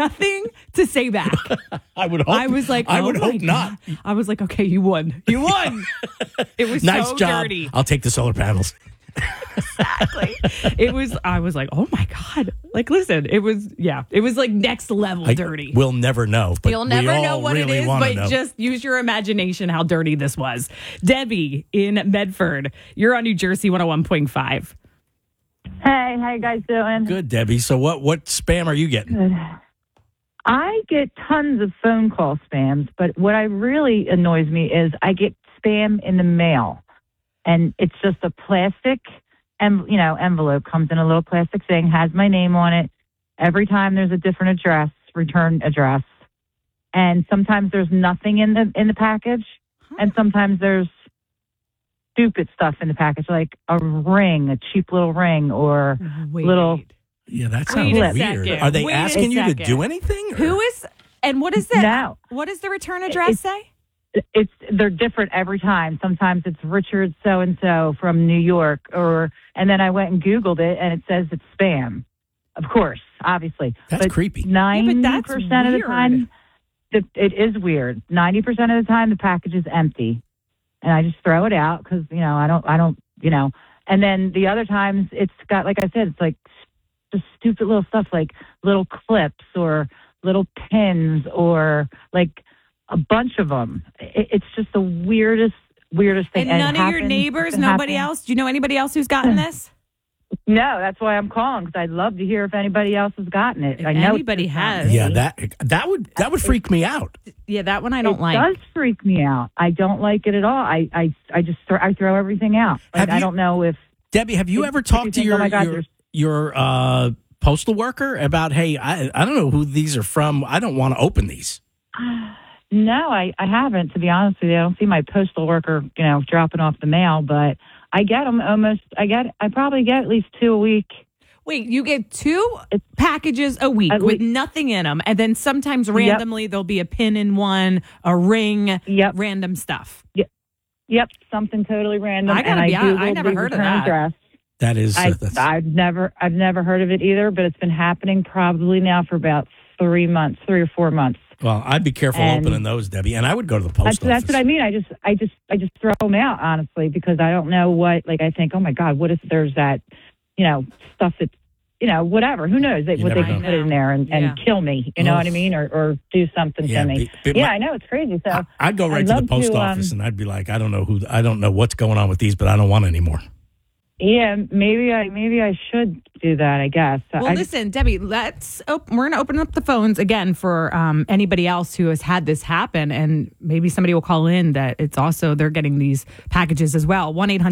nothing to say back. I would hope. I was like, I would oh my hope not. God. I was like, okay, you won. You won. It was Nice so job. dirty. I'll take the solar panels. Exactly. I was like, oh my God. Like, listen, it was like next level dirty. We'll never know. But You'll never we all know what really it is, wanna but know. just use your imagination how dirty this was. Debbie in Medford, you're on New Jersey 101.5. Hey, how you guys doing? Good, Debbie. So what spam are you getting? Good. I get tons of phone call spams, but what I really annoys me is I get spam in the mail, and it's just a plastic, envelope, comes in a little plastic thing, has my name on it. Every time there's a different address, return address, and sometimes there's nothing in the package, and sometimes there's stupid stuff in the package, like a ring, a cheap little ring, or little. Yeah, that sounds Wait a weird. second. Are they Wait a asking you to second. do anything? Who is, and what is that? No. What does the return address say? They're different every time. Sometimes it's Richard so and so from New York, and then I went and Googled it, and it says it's spam. Of course, obviously, That's creepy. 90% of the weird. time, it is weird. 90% of the time, the package is empty, and I just throw it out because I don't. And then the other times, it's got, like I said, it's like just stupid little stuff like little clips or little pins or like a bunch of them. It's just the weirdest thing. And none of your neighbors, nobody else? Do you know anybody else who's gotten this? No, that's why I'm calling, because I'd love to hear if anybody else has gotten it. I know anybody has. Yeah, that would freak me out. Yeah, that one I don't like. It does freak me out. I don't like it at all. I just throw everything out. Like, I don't know if Debbie, have you ever talked to your postal worker about, hey, I don't know who these are from. I don't want to open these. No, I haven't, to be honest with you. I don't see my postal worker, dropping off the mail, but I get them I probably get at least 2 a week. Wait, you get 2 packages a week with nothing in them, and then sometimes randomly there'll be a pin in one, a ring, random stuff. Yep, something totally random. I never heard of that. Address. That is, I've never heard of it either, but it's been happening probably now for about 3 or 4 months. Well, I'd be careful opening those, Debbie, and I would go to the post office. That's what I mean. I just throw them out, honestly, because I don't know what. Like, I think, oh my God, what if there's that, stuff that, whatever. Who knows what they can put in there and kill me? You know what I mean, or do something to me. I know, it's crazy. So I'd go right to the post office, and I'd be like, I don't know what's going on with these, but I don't want any more. Yeah, maybe I should do that, I guess. Well, listen, Debbie, we're going to open up the phones again for anybody else who has had this happen, and maybe somebody will call in that it's also, they're getting these packages as well.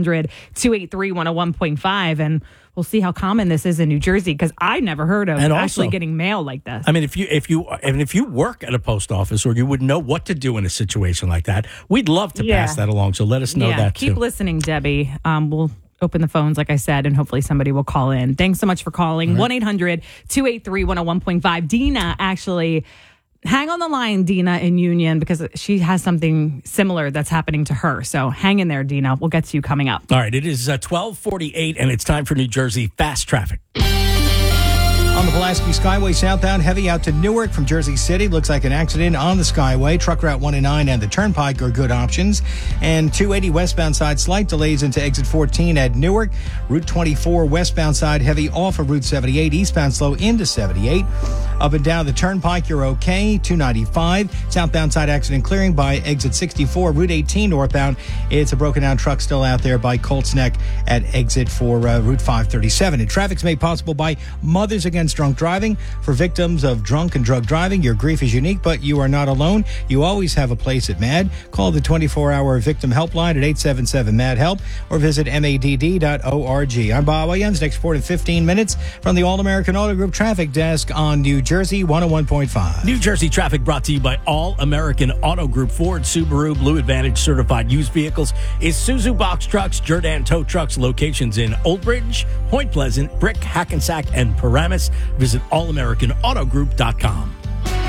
1-800-283-101.5, and we'll see how common this is in New Jersey, because I never heard of actually getting mail like this. I mean, if you work at a post office, or you would know what to do in a situation like that, we'd love to pass that along. So let us know that too. Keep listening, Debbie. We'll open the phones, like I said, and hopefully somebody will call in. Thanks so much for calling. 1-800-283-101.5. Dina, actually, hang on the line, Dina in Union, because she has something similar that's happening to her. So hang in there, Dina. We'll get to you coming up. All right, it is 12:48, and it's time for New Jersey Fast Traffic. On the Pulaski Skyway southbound, heavy out to Newark from Jersey City. Looks like an accident on the Skyway. Truck Route 1 and 9 and the Turnpike are good options. And 280 westbound side, slight delays into exit 14 at Newark. Route 24 westbound side, heavy off of Route 78. Eastbound slow into 78. Up and down the Turnpike, you're okay. 295. Southbound side accident clearing by exit 64. Route 18 northbound, it's a broken down truck still out there by Colts Neck at exit for Route 537. And traffic's made possible by Mothers Against Drunk Driving. For victims of drunk and drug driving, your grief is unique, but you are not alone. You always have a place at MAD. Call the 24-hour victim helpline at 877-MAD-HELP or visit madd.org. I'm Bob Williams. Next 4 to 15 minutes from the All-American Auto Group Traffic Desk on New Jersey 101.5. New Jersey Traffic brought to you by All-American Auto Group. Ford, Subaru, Blue Advantage certified used vehicles. Isuzu Box Trucks, Jordan Tow Trucks, locations in Old Bridge, Point Pleasant, Brick, Hackensack, and Paramus. Visit allamericanautogroup.com.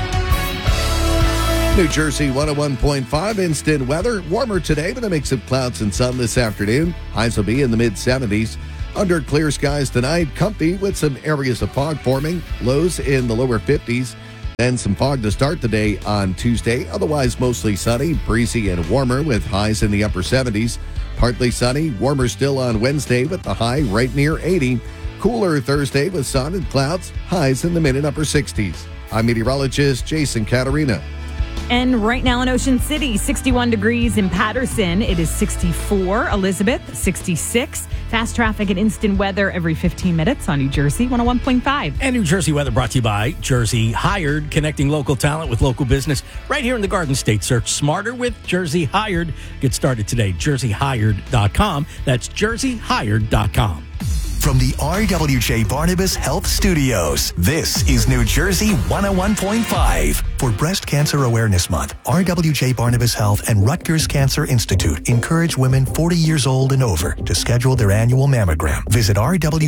New Jersey 101.5 instant weather. Warmer today, but a mix of clouds and sun this afternoon. Highs will be in the mid-70s. Under clear skies tonight, comfy with some areas of fog forming. Lows in the lower 50s. Then some fog to start the day on Tuesday. Otherwise, mostly sunny, breezy, and warmer with highs in the upper 70s. Partly sunny, warmer still on Wednesday with the high right near 80. Cooler Thursday with sun and clouds, highs in the mid and upper 60s. I'm meteorologist Jason Caterina. And right now in Ocean City, 61 degrees in Patterson. It is 64. Elizabeth, 66. Fast traffic and instant weather every 15 minutes on New Jersey 101.5. And New Jersey weather brought to you by Jersey Hired, connecting local talent with local business right here in the Garden State. Search Smarter with Jersey Hired. Get started today. JerseyHired.com. That's JerseyHired.com. From the RWJ Barnabas Health Studios, this is New Jersey 101.5. For Breast Cancer Awareness Month, RWJ Barnabas Health and Rutgers Cancer Institute encourage women 40 years old and over to schedule their annual mammogram. Visit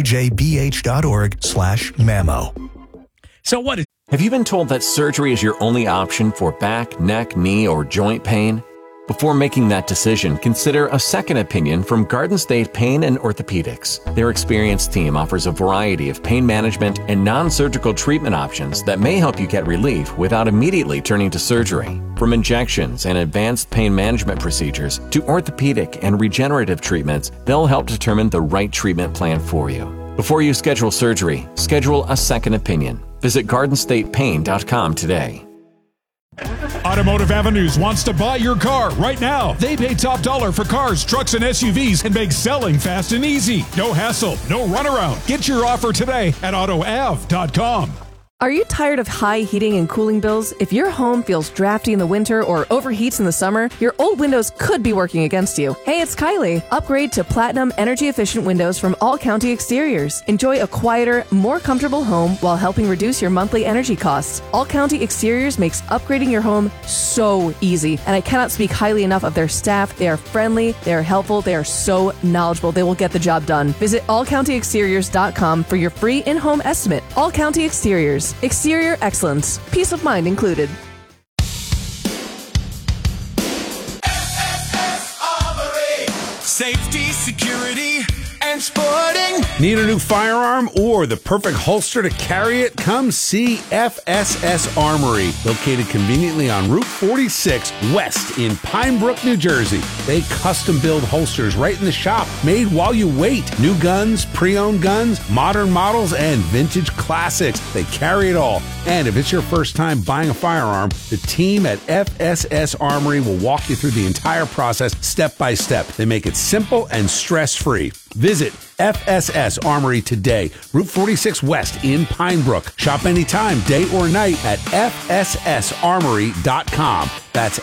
rwjbh.org/mammo. So what is... Have you been told that surgery is your only option for back, neck, knee, or joint pain? Before making that decision, consider a second opinion from Garden State Pain and Orthopedics. Their experienced team offers a variety of pain management and non-surgical treatment options that may help you get relief without immediately turning to surgery. From injections and advanced pain management procedures to orthopedic and regenerative treatments, they'll help determine the right treatment plan for you. Before you schedule surgery, schedule a second opinion. Visit GardenStatePain.com today. Automotive Avenues wants to buy your car right now. They pay top dollar for cars, trucks, and SUVs and make selling fast and easy. No hassle, no runaround. Get your offer today at AutoAv.com. Are you tired of high heating and cooling bills? If your home feels drafty in the winter or overheats in the summer, your old windows could be working against you. Hey, it's Kylie. Upgrade to Platinum energy-efficient windows from All County Exteriors. Enjoy a quieter, more comfortable home while helping reduce your monthly energy costs. All County Exteriors makes upgrading your home so easy, and I cannot speak highly enough of their staff. They are friendly, they are helpful, they are so knowledgeable. They will get the job done. Visit allcountyexteriors.com for your free in-home estimate. All County Exteriors. Exterior excellence. Peace of mind included. Safety, security, and sporting. Need a new firearm or the perfect holster to carry it? Come see FSS Armory, located conveniently on Route 46 West in Pine Brook, New Jersey. They custom build holsters right in the shop, made while you wait. New guns, pre-owned guns, modern models, and vintage classics. They carry it all. And if it's your first time buying a firearm, the team at FSS Armory will walk you through the entire process step by step. They make it simple and stress-free. Visit FSS Armory today, Route 46 West in Pine Brook. Shop anytime, day or night at FSSArmory.com. That's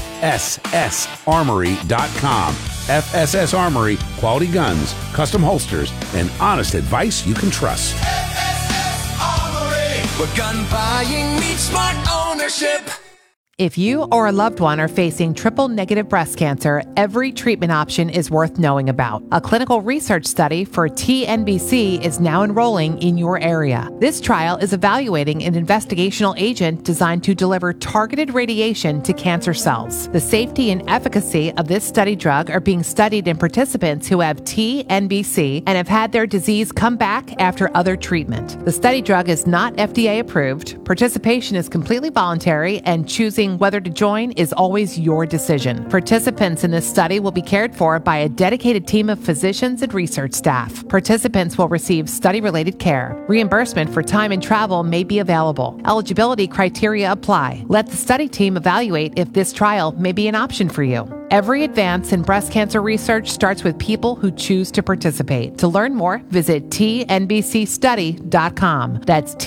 FSSArmory.com. FSS Armory, quality guns, custom holsters, and honest advice you can trust. FSS Armory, where gun buying meets smart ownership. If you or a loved one are facing triple-negative breast cancer, every treatment option is worth knowing about. A clinical research study for TNBC is now enrolling in your area. This trial is evaluating an investigational agent designed to deliver targeted radiation to cancer cells. The safety and efficacy of this study drug are being studied in participants who have TNBC and have had their disease come back after other treatment. The study drug is not FDA approved. Participation is completely voluntary, and choosing whether to join is always your decision. Participants in this study will be cared for by a dedicated team of physicians and research staff. Participants will receive study-related care. Reimbursement for time and travel may be available. Eligibility criteria apply. Let the study team evaluate if this trial may be an option for you. Every advance in breast cancer research starts with people who choose to participate. To learn more, visit tnbcstudy.com. That's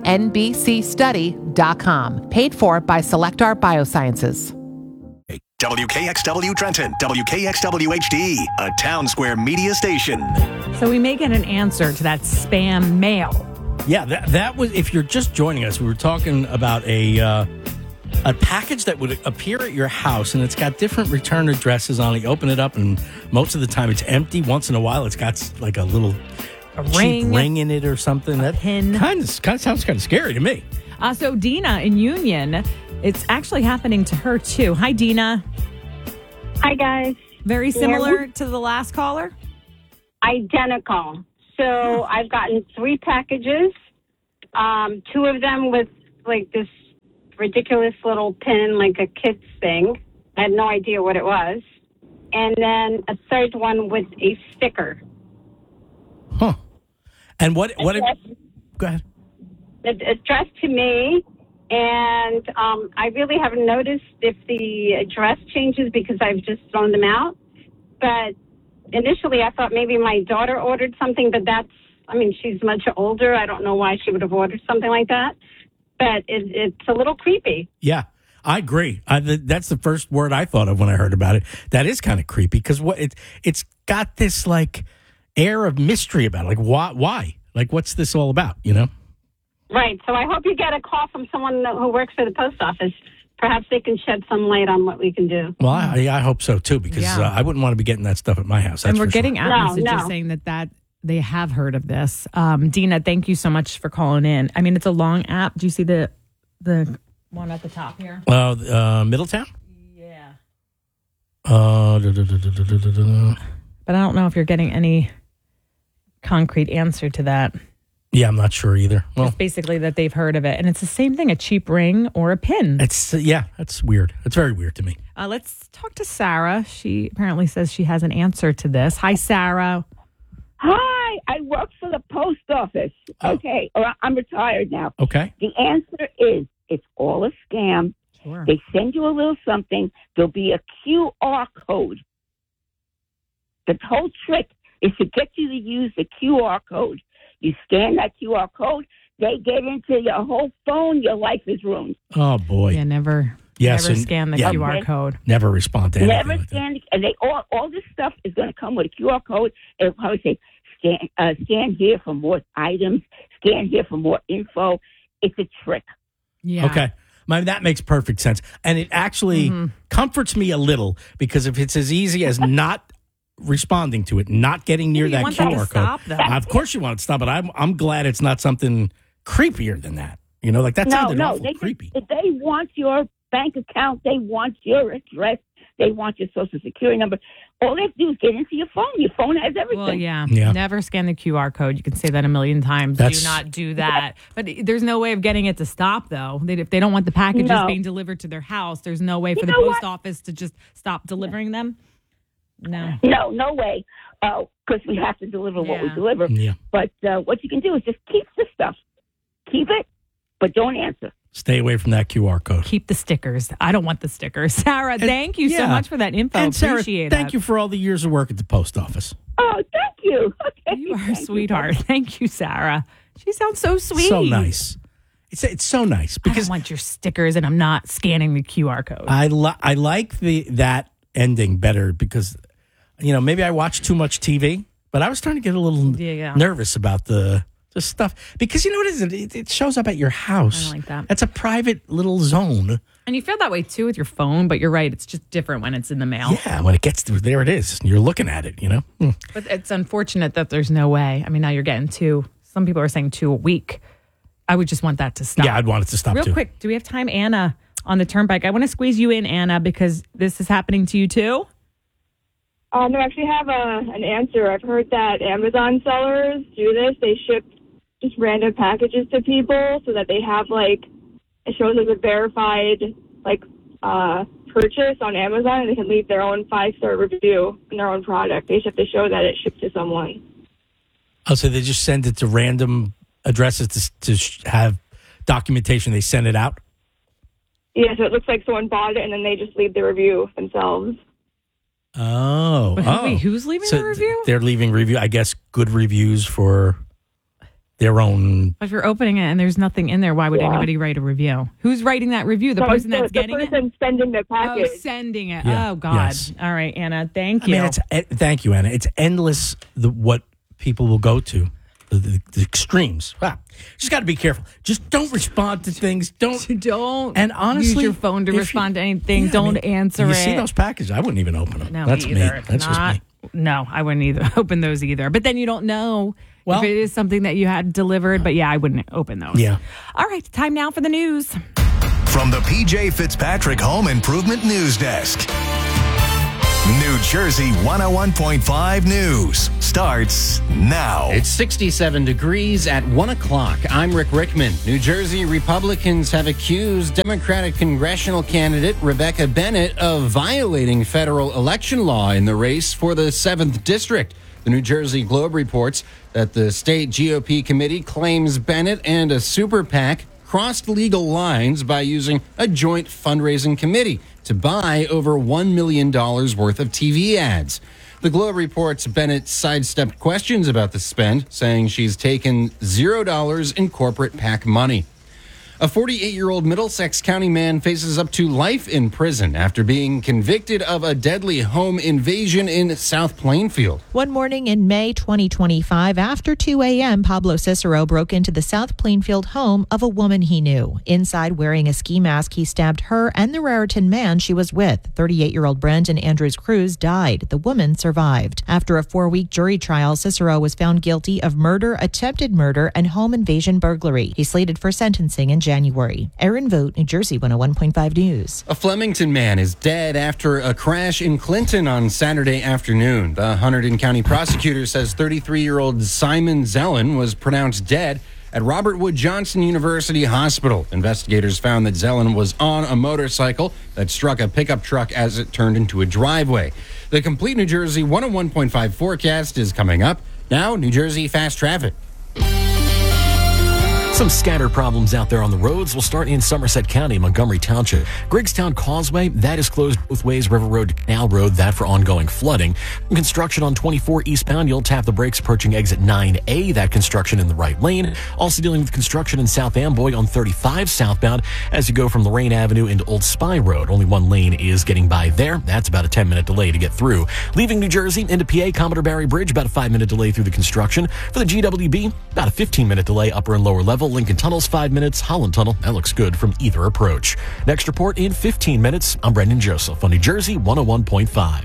tnbcstudy.com. Paid for by Selectar Biosciences. WKXW Trenton, WKXW HD, a Town Square media station. So we may get an answer to that spam mail. Yeah, that was, if you're just joining us, we were talking about a package that would appear at your house, and it's got different return addresses on it. You open it up, and most of the time it's empty. Once in a while, it's got like a little cheap ring in it or something. That pin. Kind of sounds kind of scary to me. So Dina in Union, it's actually happening to her too. Hi, Dina. Hi, guys. Very similar to the last caller? Identical. So I've gotten 3 packages, 2 of them with like this ridiculous little pin, like a kid's thing. I had no idea what it was. And then a third one with a sticker. Huh. And what go ahead. It's addressed to me, and I really haven't noticed if the address changes because I've just thrown them out. But initially I thought maybe my daughter ordered something, but she's much older. I don't know why she would have ordered something like that. But it's a little creepy. Yeah, I agree. That's the first word I thought of when I heard about it. That is kind of creepy because it's got this like air of mystery about it. Like why? Like what's this all about? You know? Right. So I hope you get a call from someone who works for the post office. Perhaps they can shed some light on what we can do. Well, I hope so too because I wouldn't want to be getting that stuff at my house. And we're getting messages saying that they have heard of this. Dina, thank you so much for calling in. I mean, it's a long app. Do you see the one at the top here? Middletown? Yeah. But I don't know if you're getting any concrete answer to that. Yeah, I'm not sure either. Well, it's basically that they've heard of it. And it's the same thing, a cheap ring or a pin. That's weird. It's very weird to me. Let's talk to Sarah. She apparently says she has an answer to this. Hi, Sarah. Hi, I work for the post office. Okay, or I'm retired now. Okay. The answer is it's all a scam. Sure. They send you a little something. There'll be a QR code. The whole trick is to get you to use the QR code. You scan that QR code, they get into your whole phone, your life is ruined. Oh, boy. Yeah, never scan the QR code. Never respond to anything. Never like scan, and they all this stuff is going to come with a QR code. And how would say, scan here for more items, scan here for more info. It's a trick. Yeah. Okay. That makes perfect sense. And it actually comforts me a little because if it's as easy as not responding to it, not getting near that QR code. Of course you want it to stop, but I'm glad it's not something creepier than that. You know, like that sounded awful creepy. They want your bank account. They want your address. They want your social security number. All they have to do is get into your phone. Your phone has everything. Well, yeah. Never scan the QR code. You can say that a million times. Do not do that. But there's no way of getting it to stop, though. If they don't want the packages being delivered to their house, there's no way for the post office to just stop delivering them. No, no way. Because we have to deliver what we deliver. Yeah. But what you can do is just keep the stuff. Keep it, but don't answer. Stay away from that QR code. Keep the stickers. I don't want the stickers. Sarah, thank you so much for that info. And Sarah, appreciate it. Thank you for all the years of work at the post office. Oh, thank you. Okay. You are a sweetheart. Thank you, Sarah. She sounds so sweet. So nice. It's so nice because I don't want your stickers, and I'm not scanning the QR code. I like that ending better because, you know, maybe I watch too much TV, but I was starting to get a little nervous about the stuff because you know what it is? It shows up at your house. I don't like that. That's a private little zone. And you feel that way too with your phone, but you're right. It's just different when it's in the mail. Yeah, when it gets there, it is. You're looking at it, you know? But it's unfortunate that there's no way. I mean, now you're getting 2. Some people are saying 2 a week. I would just want that to stop. Yeah, I'd want it to stop Real too. quick, do we have time? Anna on the turnpike. I want to squeeze you in, Anna, because this is happening to you too. No, I actually have an answer. I've heard that Amazon sellers do this. They ship just random packages to people so that they have, like, it shows as a verified, like, purchase on Amazon, and they can leave their own 5-star review on their own product. They just have to show that it shipped to someone. Oh, so they just send it to random addresses to have documentation. They send it out? Yeah, so it looks like someone bought it, and then they just leave the review themselves. Oh. Wait, who's leaving the review? They're leaving review. I guess good reviews for their own. But if you're opening it and there's nothing in there, why would anybody write a review? Who's writing that review? The person that's getting it? The person sending the package. Oh, sending it. Yeah. Oh, God. Yes. All right, Anna. Thank you. I mean, thank you, Anna. It's endless what people will go to. The extremes. Wow. Just got to be careful. Just don't respond to things. Don't. And honestly, use your phone to respond to anything. Don't answer it. You see those packages? I wouldn't even open them. No, That's me me. either. That's just me. No, I wouldn't either open those either. But then you don't know if it is something that you had delivered. But yeah, I wouldn't open those. Yeah. All right, time now for the news. From the PJ Fitzpatrick Home Improvement News Desk. New Jersey 101.5 News starts now. It's 67 degrees at 1 o'clock. I'm Rick Rickman. New Jersey Republicans have accused Democratic congressional candidate Rebecca Bennett of violating federal election law in the race for the 7th District. The New Jersey Globe reports that the state GOP committee claims Bennett and a super PAC crossed legal lines by using a joint fundraising committee to buy over $1 million worth of TV ads. The Globe reports Bennett sidestepped questions about the spend, saying she's taken $0 in corporate PAC money. A 48-year-old Middlesex County man faces up to life in prison after being convicted of a deadly home invasion in South Plainfield. One morning in May 2025, after 2 a.m., Pablo Cicero broke into the South Plainfield home of a woman he knew. Inside, wearing a ski mask, he stabbed her and the Raritan man she was with. 38-year-old Brendan Andrews Cruz died. The woman survived. After a 4-week jury trial, Cicero was found guilty of murder, attempted murder, and home invasion burglary. He's slated for sentencing in January. Erin Vogt, New Jersey 101.5 News. A Flemington man is dead after a crash in Clinton on Saturday afternoon. The Hunterdon County prosecutor says 33-year-old Simon Zellen was pronounced dead at Robert Wood Johnson University Hospital. Investigators found that Zellen was on a motorcycle that struck a pickup truck as it turned into a driveway. The complete New Jersey 101.5 forecast is coming up. Now, New Jersey fast traffic. Some scattered problems out there on the roads. We'll start in Somerset County, Montgomery Township. Griggstown Causeway, that is closed both ways. River Road to Canal Road, that for ongoing flooding. Construction on 24 eastbound, you'll tap the brakes approaching exit 9A, that construction in the right lane. Also dealing with construction in South Amboy on 35 southbound as you go from Lorraine Avenue into Old Spy Road. Only one lane is getting by there. That's about a 10-minute delay to get through. Leaving New Jersey into PA, Commodore Barry Bridge, about a 5-minute delay through the construction. For the GWB, about a 15-minute delay upper and lower level. Lincoln Tunnel's 5 minutes. Holland Tunnel, that looks good from either approach. Next report in 15 minutes. I'm Brendan Joseph on New Jersey 101.5.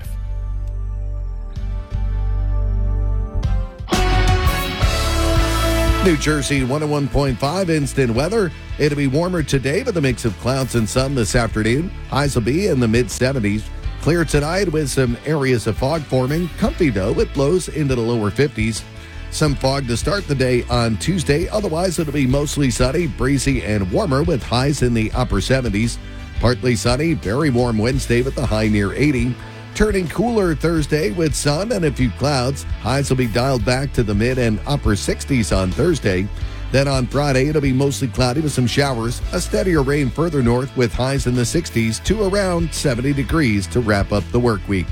New Jersey 101.5 instant weather. It'll be warmer today with a mix of clouds and sun this afternoon. Highs will be in the mid-70s. Clear tonight with some areas of fog forming. Comfy though with lows into the lower 50s. Some fog to start the day on Tuesday. Otherwise, it'll be mostly sunny, breezy, and warmer with highs in the upper 70s. Partly sunny, very warm Wednesday with the high near 80. Turning cooler Thursday with sun and a few clouds. Highs will be dialed back to the mid and upper 60s on Thursday. Then on Friday, it'll be mostly cloudy with some showers. A steadier rain further north with highs in the 60s to around 70 degrees to wrap up the work week.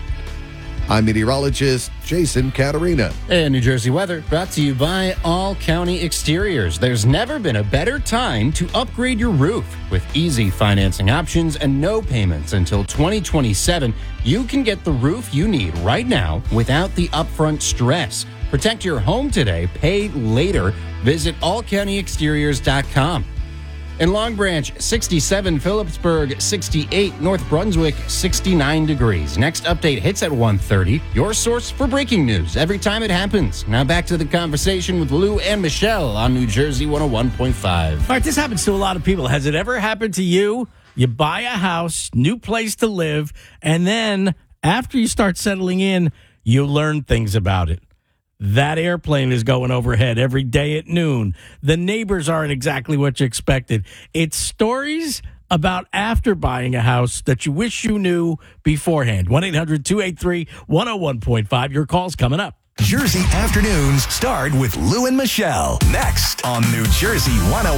I'm meteorologist Jason Caterina. And New Jersey weather brought to you by All County Exteriors. There's never been a better time to upgrade your roof. With easy financing options and no payments until 2027, you can get the roof you need right now without the upfront stress. Protect your home today, pay later. Visit allcountyexteriors.com. In Long Branch, 67, Phillipsburg, 68, North Brunswick, 69 degrees. Next update hits at 1:30. Your source for breaking news every time it happens. Now back to the conversation with Lou and Michelle on New Jersey 101.5. All right, this happens to a lot of people. Has it ever happened to you? You buy a house, new place to live, and then after you start settling in, you learn things about it. That airplane is going overhead every day at noon. The neighbors aren't exactly what you expected. It's stories about after buying a house that you wish you knew beforehand. 1-800-283-101.5. Your call's coming up. Jersey Afternoons start with Lou and Michelle. Next on New Jersey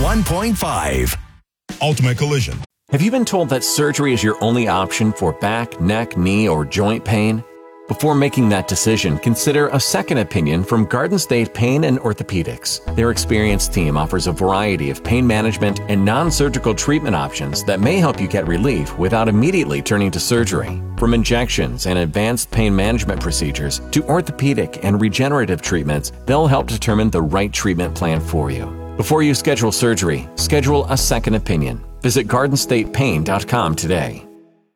101.5. Ultimate Collision. Have you been told that surgery is your only option for back, neck, knee, or joint pain? Before making that decision, consider a second opinion from Garden State Pain and Orthopedics. Their experienced team offers a variety of pain management and non-surgical treatment options that may help you get relief without immediately turning to surgery. From injections and advanced pain management procedures to orthopedic and regenerative treatments, they'll help determine the right treatment plan for you. Before you schedule surgery, schedule a second opinion. Visit GardenStatePain.com today.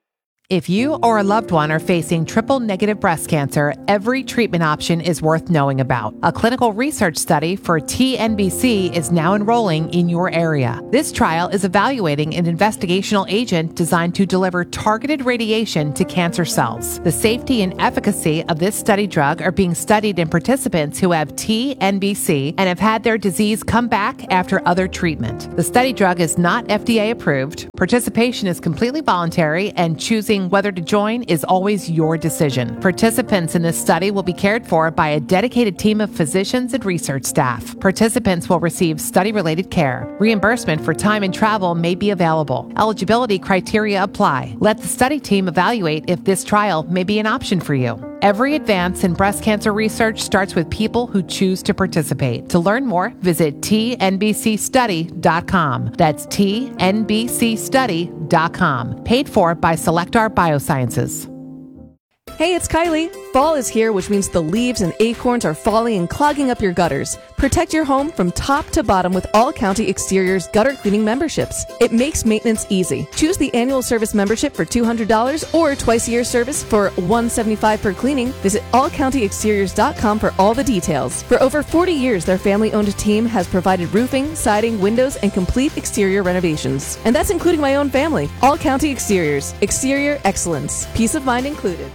If you or a loved one are facing triple-negative breast cancer, every treatment option is worth knowing about. A clinical research study for TNBC is now enrolling in your area. This trial is evaluating an investigational agent designed to deliver targeted radiation to cancer cells. The safety and efficacy of this study drug are being studied in participants who have TNBC and have had their disease come back after other treatment. The study drug is not FDA approved. Participation is completely voluntary, and choosing whether to join is always your decision. Participants in this study will be cared for by a dedicated team of physicians and research staff. Participants will receive study-related care. Reimbursement for time and travel may be available. Eligibility criteria apply. Let the study team evaluate if this trial may be an option for you. Every advance in breast cancer research starts with people who choose to participate. To learn more, visit tnbcstudy.com. That's tnbcstudy.com. Paid for by Selectar Biosciences. Hey, it's Kylie. Fall is here, which means the leaves and acorns are falling and clogging up your gutters. Protect your home from top to bottom with All County Exteriors gutter cleaning memberships. It makes maintenance easy. Choose the annual service membership for $200 or twice-a-year service for $175 per cleaning. Visit allcountyexteriors.com for all the details. For over 40 years, their family-owned team has provided roofing, siding, windows, and complete exterior renovations. And that's including my own family. All County Exteriors. Exterior excellence. Peace of mind included.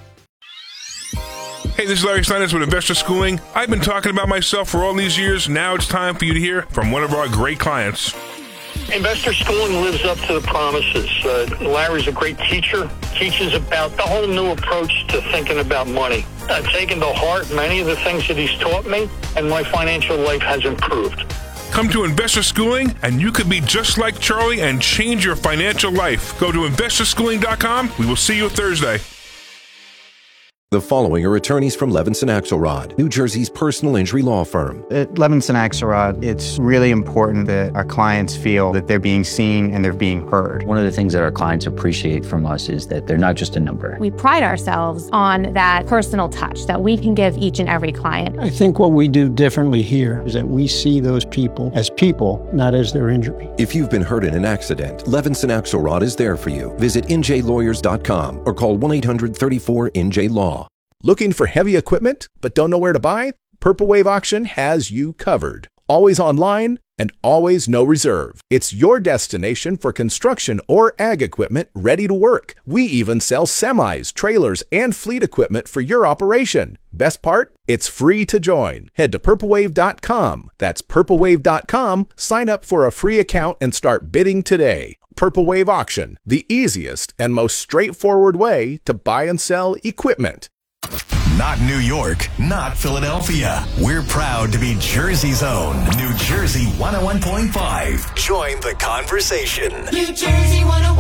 Hey, this is Larry Steinitz with Investor Schooling. I've been talking about myself for all these years. Now it's time for you to hear from one of our great clients. Investor Schooling lives up to the promises. Larry's a great teacher, teaches about the whole new approach to thinking about money. I've taken to heart many of the things that he's taught me, and my financial life has improved. Come to Investor Schooling, and you could be just like Charlie and change your financial life. Go to investorschooling.com. We will see you Thursday. The following are attorneys from Levinson Axelrod, New Jersey's personal injury law firm. At Levinson Axelrod, it's really important that our clients feel that they're being seen and they're being heard. One of the things that our clients appreciate from us is that they're not just a number. We pride ourselves on that personal touch that we can give each and every client. I think what we do differently here is that we see those people, not as their injury. If you've been hurt in an accident, Levinson Axelrod is there for you. Visit njlawyers.com or call 1-800-34-NJ-LAW. Looking for heavy equipment but don't know where to buy? Purple Wave Auction has you covered. Always online and always no reserve. It's your destination for construction or ag equipment ready to work. We even sell semis, trailers, and fleet equipment for your operation. Best part? It's free to join. Head to purplewave.com. That's purplewave.com. Sign up for a free account and start bidding today. Purple Wave Auction, the easiest and most straightforward way to buy and sell equipment. Not New York, not Philadelphia. We're proud to be Jersey's own New Jersey 101.5. Join the conversation. New Jersey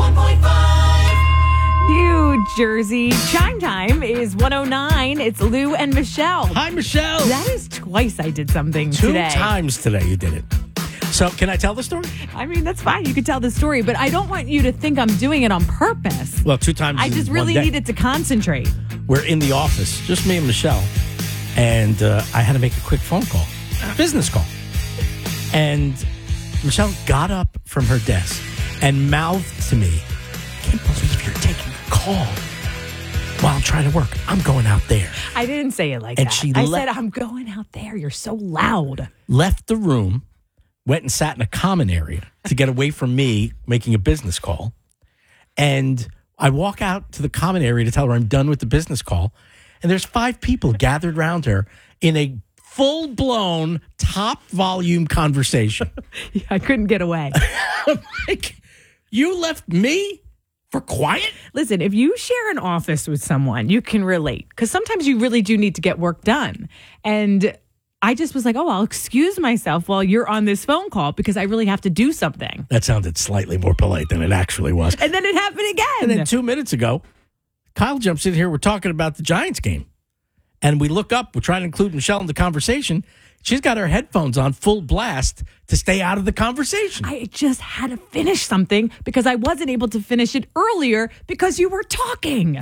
101.5. New Jersey. Chime time is 109. It's Lou and Michelle. Hi, Michelle. That is twice I did something Two today. times today you did it. So can I tell the story? I mean, that's fine. You can tell the story, but I don't want you to think I'm doing it on purpose. Well, 2 times I in just one really day. needed to concentrate. We're in the office, just me and Michelle, and I had to make a quick phone call, business call. And Michelle got up from her desk and mouthed to me, "Can't believe you're taking a call while I'm trying to work. I'm going out there." I didn't say it like And that. she I said, "I'm going out there. You're so loud." Left the room, went and sat in a common area to get away from me making a business call. And I walk out to the common area to tell her I'm done with the business call. And there's 5 people gathered around her in a full-blown, top-volume conversation. Yeah, I couldn't get away. I'm like, you left me for quiet? Listen, if you share an office with someone, you can relate. Because sometimes you really do need to get work done. And I just was like, I'll excuse myself while you're on this phone call because I really have to do something. That sounded slightly more polite than it actually was. And then it happened again. And then 2 minutes ago, Kyle jumps in here. We're talking about the Giants game. And we look up. We're trying to include Michelle in the conversation. She's got her headphones on full blast to stay out of the conversation. I just had to finish something because I wasn't able to finish it earlier because you were talking.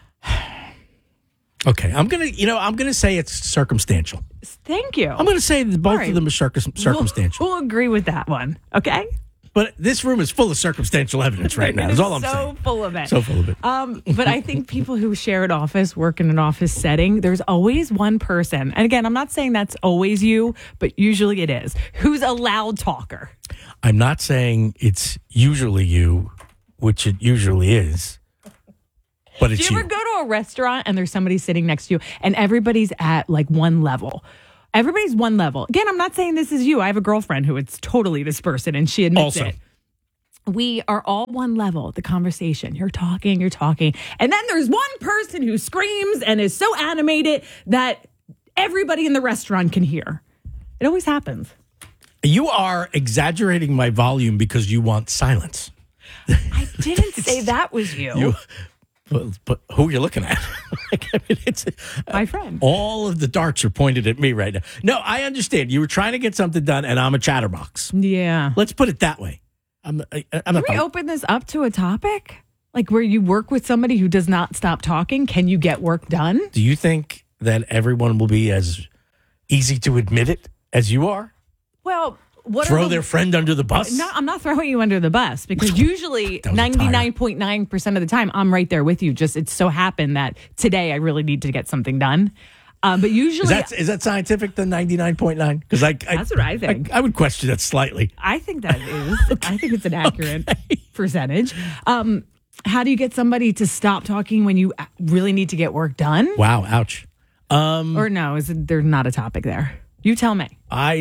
Okay, I'm gonna say it's circumstantial. Thank you. I'm gonna say that both of them are circumstantial. We'll agree with that one. Okay. But this room is full of circumstantial evidence right now. That's all I'm saying. So full of it. So full of it. But I think people who share an office, work in an office setting, there's always one person. And again, I'm not saying that's always you, but usually it is. Who's a loud talker? I'm not saying it's usually you, which it usually is. But it's Do you ever go to a restaurant and there's somebody sitting next to you and everybody's at like one level? Everybody's one level. Again, I'm not saying this is you. I have a girlfriend who it's totally this person and she admits it. We are all one level, the conversation. You're talking. And then there's one person who screams and is so animated that everybody in the restaurant can hear. It always happens. You are exaggerating my volume because you want silence. I didn't say that was you. But who are you looking at? It's my friend. All of the darts are pointed at me right now. No, I understand. You were trying to get something done, and I'm a chatterbox. Yeah. Let's put it that way. Can we open this up to a topic? Like where you work with somebody who does not stop talking? Can you get work done? Do you think that everyone will be as easy to admit it as you are? Well, throw their friend under the bus? No, I'm not throwing you under the bus because usually 99.9% of the time I'm right there with you. Just it so happened that today I really need to get something done. But usually is that scientific? The 99.9? Because that's what I think. I would question that slightly. I think that is. Okay. I think it's an accurate percentage. How do you get somebody to stop talking when you really need to get work done? Wow! Ouch. Or no? There's not a topic there? You tell me. I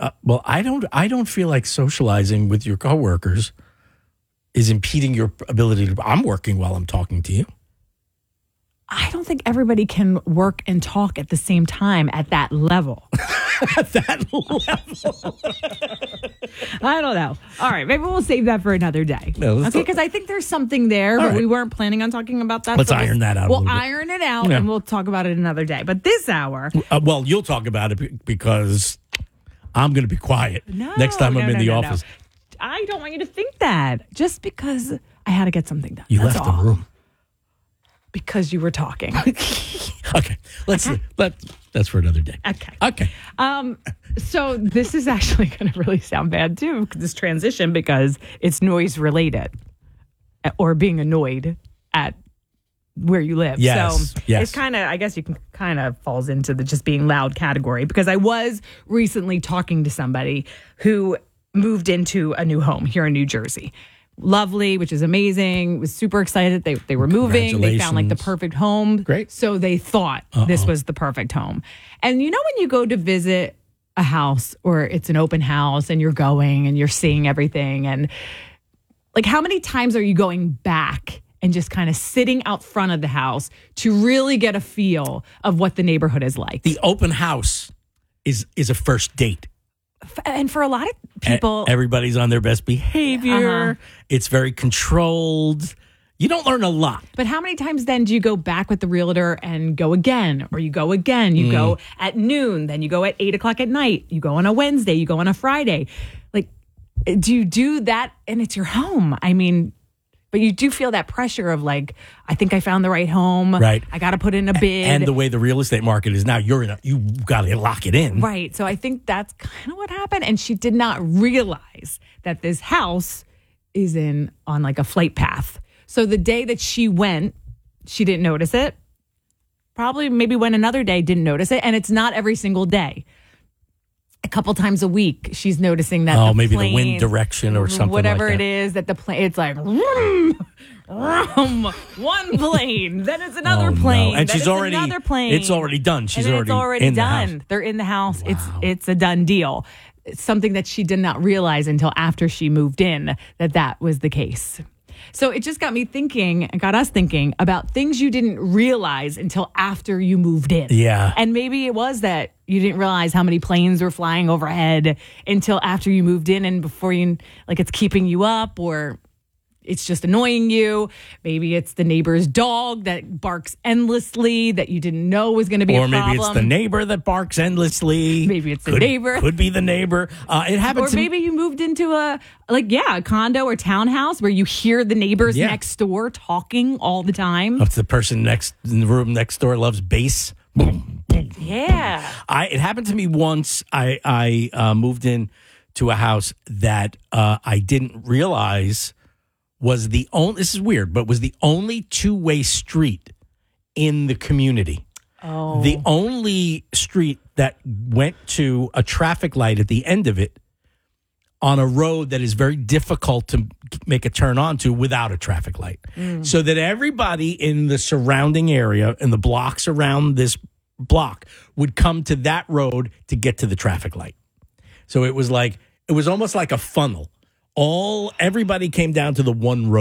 don't feel like socializing with your coworkers is impeding your ability to. I'm working while I'm talking to you. I don't think everybody can work and talk at the same time at that level. At that level. I don't know. All right, maybe we'll save that for another day. No, okay, because I think there's something there, but we weren't planning on talking about that. Let's iron that out. We'll iron it out, and we'll talk about it another day. But this hour, well, you'll talk about it because I'm going to be quiet next time I'm in the office. No. I don't want you to think that just because I had to get something done. You left the room because you were talking. Okay, that's for another day. Okay. So this is actually going to really sound bad too, this transition, because it's noise related or being annoyed at where you live. Yes. So it's kind of, I guess you can kind of falls into the just being loud category, because I was recently talking to somebody who moved into a new home here in New Jersey. Lovely, which is amazing. Was super excited. They were moving. They found like the perfect home. Great. So they thought this was the perfect home. And you know when you go to visit a house or it's an open house and you're going and you're seeing everything, and like how many times are you going back and just kind of sitting out front of the house to really get a feel of what the neighborhood is like? The open house is a first date. And for a lot of people, everybody's on their best behavior. It's very controlled. You don't learn a lot. But how many times then do you go back with the realtor and go again? Or you go again, you go at noon, then you go at 8 o'clock at night, you go on a Wednesday, you go on a Friday. Like, do you do that and it's your home? I mean, but you do feel that pressure of like, I think I found the right home. Right. I got to put in a bid. And the way the real estate market is now, you got to lock it in. Right. So I think that's kind of what happened. And she did not realize that this house is on like a flight path. So the day that she went, she didn't notice it. Probably maybe went another day, didn't notice it. And it's not every single day. A couple times a week, she's noticing that maybe the wind direction or something whatever like that. it is, that the plane, it's like, vroom, vroom, one plane, then it's another plane, no. And then she's already, another plane. It's already done. She's and already in done. The house. They're in the house. Wow. It's a done deal. It's something that she did not realize until after she moved in that was the case. So it just got me thinking, and got us thinking about things you didn't realize until after you moved in. Yeah. And maybe it was that you didn't realize how many planes were flying overhead until after you moved in, and before you, like, it's keeping you up, or it's just annoying you. Maybe it's the neighbor's dog that barks endlessly that you didn't know was going to be a problem. Or maybe it's the neighbor that barks endlessly. Maybe it's the neighbor. Could be the neighbor. It happens. Or maybe you moved into a condo or townhouse where you hear the neighbors next door talking all the time. If the person in the room next door loves bass. Boom, boom. Yeah. It happened to me once. I moved in to a house that I didn't realize was the only, this is weird, but was the only two-way street in the community. Oh. The only street that went to a traffic light at the end of it on a road that is very difficult to make a turn onto without a traffic light. So that everybody in the surrounding area and the blocks around this block would come to that road to get to the traffic light. So it was almost like a funnel. Everybody came down to the one road.